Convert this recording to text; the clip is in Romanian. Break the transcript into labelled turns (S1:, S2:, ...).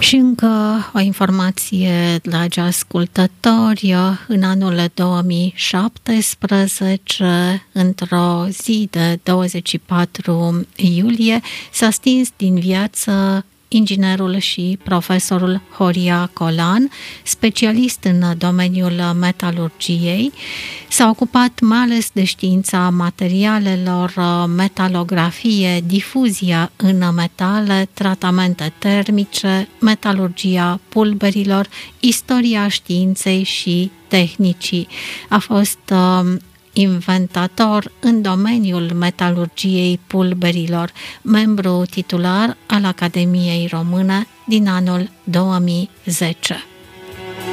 S1: Și încă o informație, dragi ascultători, în anul 2017, într-o zi de 24 iulie, s-a stins din viață inginerul și profesorul Horia Colan, specialist în domeniul metalurgiei. S-a ocupat mai ales de știința materialelor, metalografie, difuzia în metale, tratamente termice, metalurgia pulberilor, istoria științei și tehnicii. A fost inventator în domeniul metalurgiei pulberilor, membru titular al Academiei Române din anul 2010.